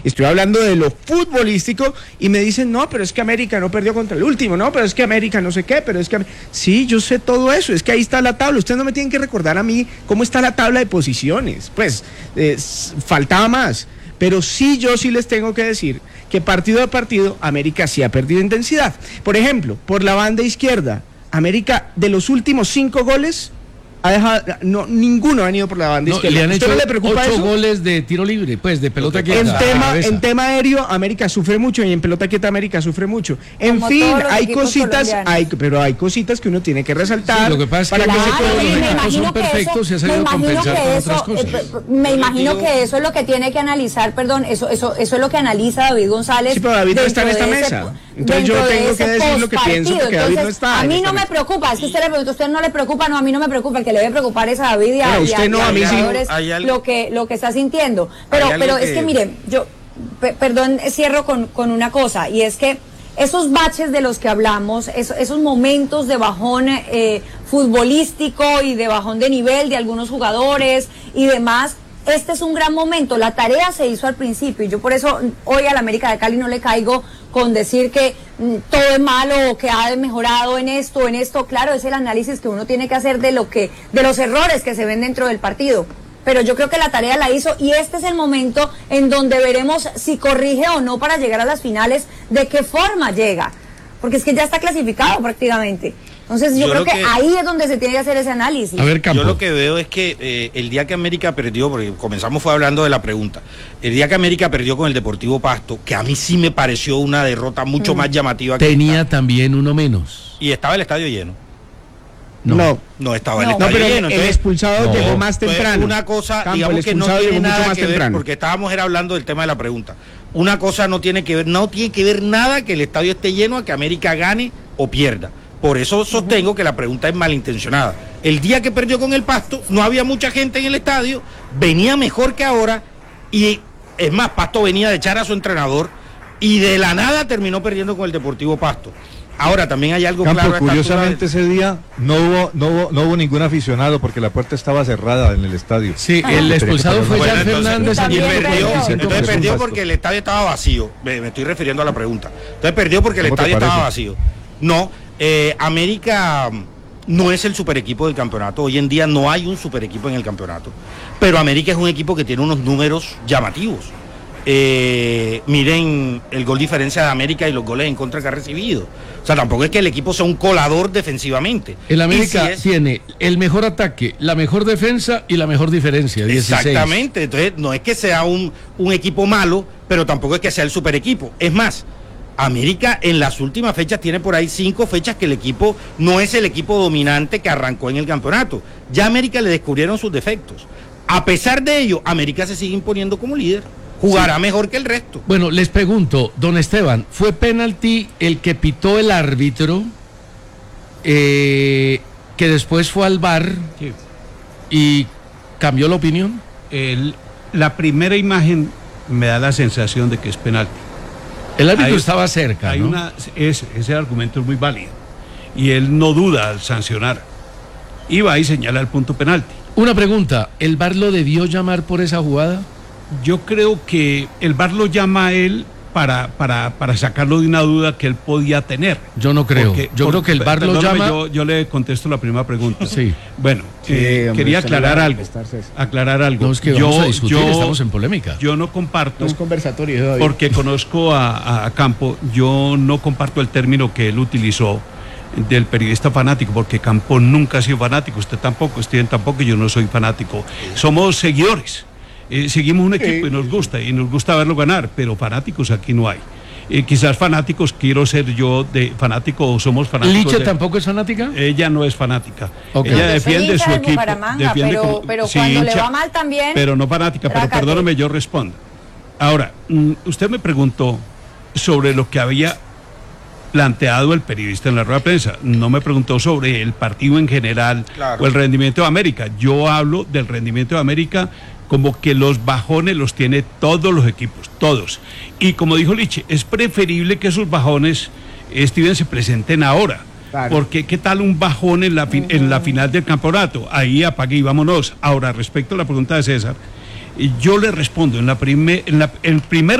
estoy hablando de lo futbolístico y me dicen, no, pero es que América no perdió contra el último, no, pero es que América no sé qué, pero es que... Sí, yo sé todo eso, es que ahí está la tabla, ustedes no me tienen que recordar a mí cómo está la tabla de posiciones, pues faltaba más, pero yo sí les tengo que decir que partido a partido América sí ha perdido intensidad. Por ejemplo, por la banda izquierda, América de los últimos 5 goles ha dejado, no, ninguno ha venido por la banda izquierda. Le han hecho ¿no le preocupa 8 eso? goles de tiro libre, pues de pelota quieta. En tema aéreo, América sufre mucho y en pelota quieta América sufre mucho. En Como fin, hay cositas, pero hay cositas que uno tiene que resaltar. Sí, lo que pasa es que claro, los me equipos imagino son que perfectos y ha sabido compensar con otras cosas. Me imagino que eso es lo que tiene que analizar, perdón, eso es lo que analiza David González. Sí, pero David no está en esta mesa. Entonces yo tengo que decir lo que pienso porque David no está. A mí no me preocupa, es que usted le pregunta, a usted no le preocupa, no, a mí no me preocupa, el que le debe preocupar es a David y a mí sí. lo que está sintiendo. Pero es que miren, yo, perdón, cierro con una cosa, y es que esos baches de los que hablamos, esos momentos de bajón futbolístico y de bajón de nivel de algunos jugadores y demás, este es un gran momento. La tarea se hizo al principio y yo por eso hoy al América de Cali no le caigo con decir que todo es malo o que ha mejorado en esto. Claro, es el análisis que uno tiene que hacer de los errores que se ven dentro del partido. Pero yo creo que la tarea la hizo y este es el momento en donde veremos si corrige o no para llegar a las finales, de qué forma llega. Porque es que ya está clasificado prácticamente. Entonces yo creo que ahí es donde se tiene que hacer ese análisis. A ver, Campo. Yo lo que veo es que el día que América perdió, porque comenzamos fue hablando de la pregunta, el día que América perdió con el Deportivo Pasto, que a mí sí me pareció una derrota mucho más llamativa. Tenía también uno menos. Y estaba el estadio lleno. No estaba el estadio lleno. Entonces, el expulsado llegó más temprano. Una cosa, digamos que no tiene nada que ver, porque estábamos hablando del tema de la pregunta. Una cosa no tiene que ver nada que el estadio esté lleno a que América gane o pierda. Por eso sostengo que la pregunta es malintencionada. El día que perdió con el Pasto, no había mucha gente en el estadio, venía mejor que ahora, y es más, Pasto venía de echar a su entrenador, y de la nada terminó perdiendo con el Deportivo Pasto. Ahora también hay algo Campo, claro. Curiosamente ese día no hubo ningún aficionado porque la puerta estaba cerrada en el estadio. Sí, el expulsado fue Jan Fernández y entonces perdió porque el estadio estaba vacío. Me estoy refiriendo a la pregunta. Entonces perdió porque el estadio estaba vacío. No, América no es el super equipo del campeonato. Hoy en día no hay un super equipo en el campeonato. Pero América es un equipo que tiene unos números llamativos. Miren el gol diferencia de América y los goles en contra que ha recibido. O sea, tampoco es que el equipo sea un colador defensivamente. El América tiene el mejor ataque, la mejor defensa y la mejor diferencia, 16. Exactamente, entonces no es que sea un equipo malo, pero tampoco es que sea el super equipo. Es más, América en las últimas fechas tiene por ahí 5 fechas que el equipo no es el equipo dominante que arrancó en el campeonato. Ya a América le descubrieron sus defectos. A pesar de ello, América se sigue imponiendo como líder. Jugará mejor que el resto. Bueno, les pregunto, don Esteban, ¿fue penalti el que pitó el árbitro que después fue al VAR y cambió la opinión? La primera imagen me da la sensación de que es penalti. El árbitro estaba cerca, ¿no? Ese argumento es muy válido y él no duda al sancionar. Y va y señala el punto penalti. Una pregunta, ¿el VAR lo debió llamar por esa jugada? Yo creo que el VAR lo llama a él para sacarlo de una duda que él podía tener. Yo no creo. Yo creo que el VAR lo llama... Yo le contesto la primera pregunta. Sí. Bueno, quería aclarar algo. No, es que vamos a discutir, estamos en polémica. Yo no comparto... No es conversatorio, David. Porque conozco a Campo, yo no comparto el término que él utilizó del periodista fanático, porque Campo nunca ha sido fanático, usted tampoco, Steven tampoco, yo no soy fanático. Somos seguidores. Seguimos un equipo y nos gusta verlo ganar, pero fanáticos aquí no hay. Quizás fanáticos, quiero ser yo de fanático o somos fanáticos. ¿Licha tampoco es fanática? Ella no es fanática. Okay. Ella defiende su equipo. Pero sí, cuando le va mal también. Pero no fanática, pero perdóname, yo respondo. Ahora, usted me preguntó sobre lo que había planteado el periodista en la rueda de prensa. No me preguntó sobre el partido en general o el rendimiento de América. Yo hablo del rendimiento de América como que los bajones los tiene todos los equipos, todos. Y como dijo Liche, es preferible que esos bajones, Steven, se presenten ahora. Claro. Porque qué tal un bajón en la final del campeonato. Ahí apague y vámonos. Ahora, respecto a la pregunta de César, yo le respondo, el primer